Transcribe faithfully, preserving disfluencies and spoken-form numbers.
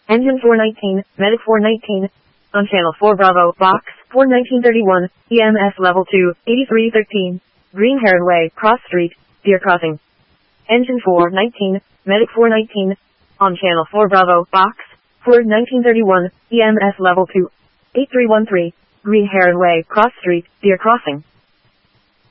Engine four nineteen, Medic four nineteen. On channel four Bravo, box, four nineteen thirty-one, E M S level two, eighty-three thirteen. Green Heron Way, Cross Street, Deer Crossing. Engine four nineteen, Medic four nineteen. On channel four Bravo, box, four nineteen thirty-one, E M S level two, eighty-three thirteen. Green Heron Way, Cross Street, Deer Crossing.